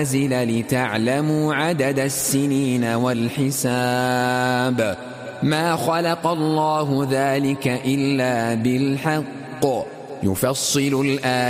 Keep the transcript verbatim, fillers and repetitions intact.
لتعلموا عدد السنين والحساب ما خلق الله ذلك إلا بالحق يفصل الآيات